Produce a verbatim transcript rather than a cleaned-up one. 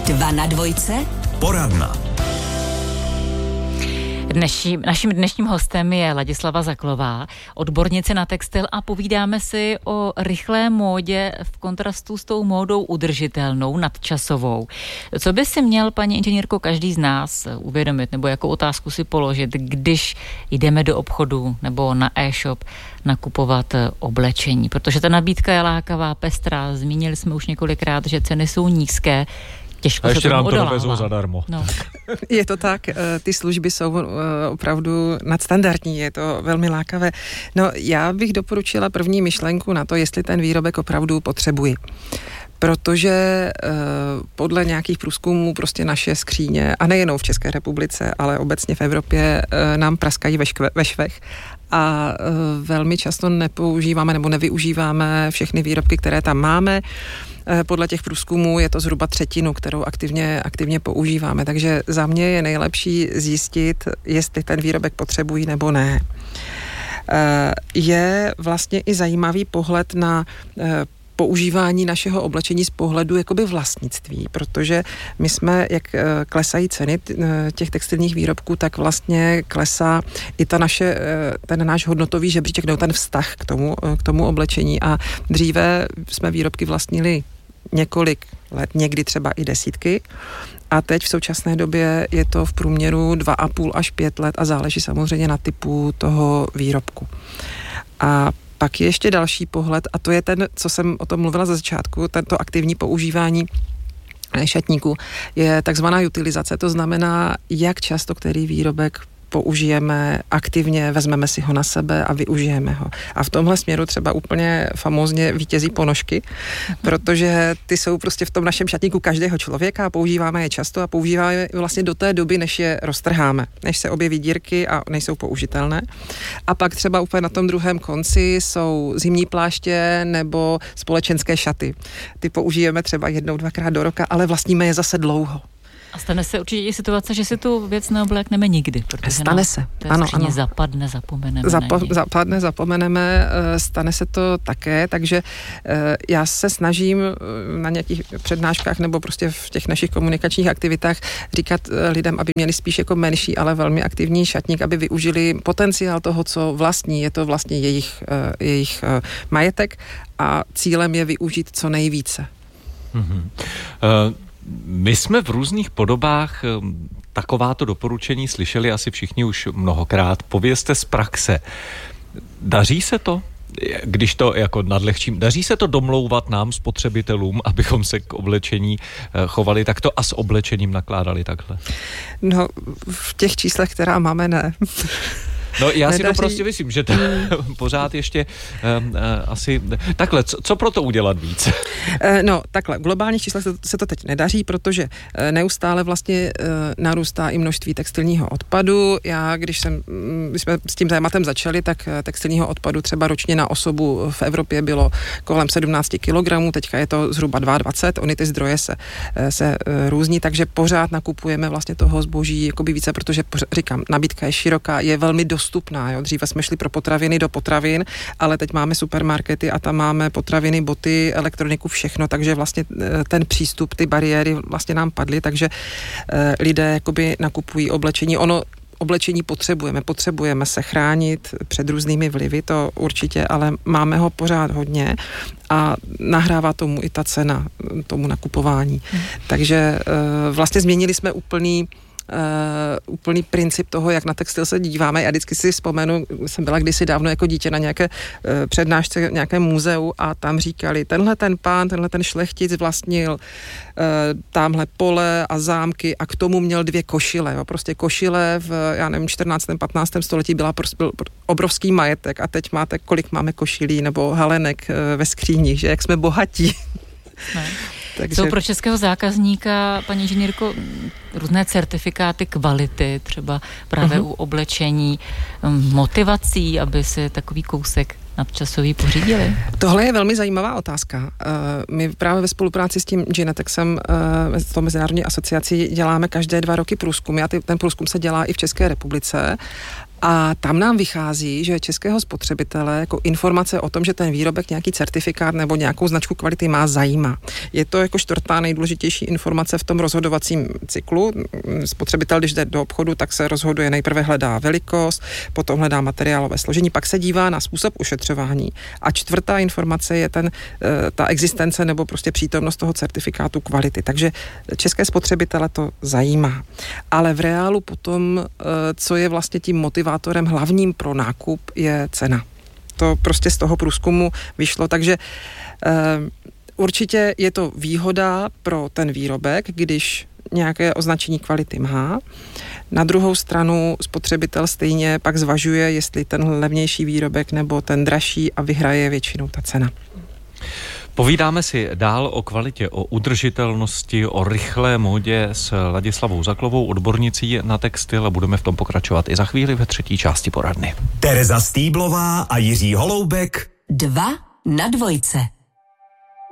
Dva na dvojce. Poradna. Dnešní, naším dnešním hostem je Ladislava Zaklová, odbornice na textil, a povídáme si o rychlé módě v kontrastu s tou módou udržitelnou, nadčasovou. Co by si měl, paní inženýrko, každý z nás uvědomit, nebo jakou otázku si položit, když jdeme do obchodu nebo na e-shop nakupovat oblečení? Protože ta nabídka je lákavá, pestrá, zmínili jsme už několikrát, že ceny jsou nízké. Těžko a ještě nám to odolává. dovezou zadarmo. No. Je to tak, ty služby jsou opravdu nadstandardní, je to velmi lákavé. No, já bych doporučila první myšlenku na to, jestli ten výrobek opravdu potřebuji. Protože eh, podle nějakých průzkumů prostě naše skříně, a nejenom v České republice, ale obecně v Evropě, eh, nám praskají ve, škve, ve švech. A eh, velmi často nepoužíváme nebo nevyužíváme všechny výrobky, které tam máme. Eh, podle těch průzkumů je to zhruba třetinu, kterou aktivně, aktivně používáme. Takže za mě je nejlepší zjistit, jestli ten výrobek potřebují nebo ne. Eh, je vlastně i zajímavý pohled na eh, používání našeho oblečení z pohledu jakoby vlastnictví, protože my jsme, jak klesají ceny těch textilních výrobků, tak vlastně klesá i ta naše, ten náš hodnotový žebříček, nebo ten vztah k tomu, k tomu oblečení. A dříve jsme výrobky vlastnili několik let, někdy třeba i desítky, a teď v současné době je to v průměru dva a půl až pět let a záleží samozřejmě na typu toho výrobku. A pak je ještě další pohled, a to je ten, co jsem o tom mluvila ze začátku, tento aktivní používání šatníku, je takzvaná utilizace, to znamená, jak často který výrobek použijeme aktivně, vezmeme si ho na sebe a využijeme ho. A v tomhle směru třeba úplně famózně vítězí ponožky, protože ty jsou prostě v tom našem šatníku každého člověka a používáme je často a používáme je vlastně do té doby, než je roztrháme, než se objeví dírky a nejsou použitelné. A pak třeba úplně na tom druhém konci jsou zimní pláště nebo společenské šaty. Ty použijeme třeba jednou, dvakrát do roka, ale vlastníme je zase dlouho. A stane se určitě i situace, že si tu věc neoblékneme nikdy. Stane se. To ano, ano. zapadne, zapomeneme Zapo- na ní. Zapadne, zapomeneme, stane se to také, takže já se snažím na nějakých přednáškách nebo prostě v těch našich komunikačních aktivitách říkat lidem, aby měli spíš jako menší, ale velmi aktivní šatník, aby využili potenciál toho, co vlastní. Je to vlastně jejich, jejich majetek a cílem je využít co nejvíce. Mm-hmm. Uh... My jsme v různých podobách takováto doporučení slyšeli asi všichni už mnohokrát. Povězte z praxe. Daří se to? Když to jako nadlehčím, daří se to domlouvat nám, spotřebitelům, abychom se k oblečení chovali takto a s oblečením nakládali takhle? No, v těch číslech, která máme, ne. No já Nedaří. si to prostě myslím, že to pořád ještě um, uh, asi... Takhle, co, co pro to udělat víc? No, takhle, v globálních číslech se, se to teď nedaří, protože neustále vlastně uh, narůstá i množství textilního odpadu. Já, když jsem, když jsme s tím tématem začali, tak textilního odpadu třeba ročně na osobu v Evropě bylo kolem sedmnáct kilogramů, teďka je to zhruba dvacet dva, ony ty zdroje se, se uh, různí, takže pořád nakupujeme vlastně toho zboží jakoby více, protože pořád, říkám, nabídka je široká, je velmi dostupná. Jo. Dříve jsme šli pro potraviny do potravin, ale teď máme supermarkety a tam máme potraviny, boty, elektroniku, všechno, takže vlastně ten přístup, ty bariéry vlastně nám padly, takže eh, lidé jakoby nakupují oblečení. Ono oblečení potřebujeme, potřebujeme se chránit před různými vlivy, to určitě, ale máme ho pořád hodně a nahrává tomu i ta cena, tomu nakupování. Hmm. Takže eh, vlastně změnili jsme úplný Uh, úplný princip toho, jak na textil se díváme. Já vždycky si vzpomenu, jsem byla kdysi dávno jako dítě na nějaké uh, přednášce, nějaké muzeu a tam říkali, tenhle ten pán, tenhle ten šlechtic vlastnil uh, támhle pole a zámky a k tomu měl dvě košile. Jo. Prostě košile v, já nevím, čtrnáctém patnáctém století byla byl obrovský majetek a teď máte, kolik máme košilí nebo halenek uh, ve skříních, že jak jsme bohatí. Ne. Takže... Jsou pro českého zákazníka, paní inženýrko, různé certifikáty kvality, třeba právě uh-huh. u oblečení, motivací, aby si takový kousek nadčasový pořídili? Tohle je velmi zajímavá otázka. My právě ve spolupráci s tím Genetexem, s tou mezinárodní asociací, děláme každé dva roky průzkumy a ten průzkum se dělá i v České republice. A tam nám vychází, že českého spotřebitele jako informace o tom, že ten výrobek nějaký certifikát nebo nějakou značku kvality má, zajímá. Je to jako čtvrtá nejdůležitější informace v tom rozhodovacím cyklu. Spotřebitel, když jde do obchodu, tak se rozhoduje, nejprve hledá velikost, potom hledá materiálové složení, pak se dívá na způsob ušetřování. A čtvrtá informace je ten, ta existence nebo prostě přítomnost toho certifikátu kvality. Takže české spotřebitele to zajímá. Ale v reálu potom, co je vlastně tím motivátorem hlavním pro nákup, je cena. To prostě z toho průzkumu vyšlo, takže uh, určitě je to výhoda pro ten výrobek, když nějaké označení kvality má. Na druhou stranu spotřebitel stejně pak zvažuje, jestli ten levnější výrobek nebo ten dražší, a vyhraje většinou ta cena. Povídáme si dál o kvalitě, o udržitelnosti, o rychlé módě s Ladislavou Zaklovou, odbornicí na textil, a budeme v tom pokračovat i za chvíli ve třetí části poradny. Tereza Stýblová a Jiří Holoubek. Dva na dvojce.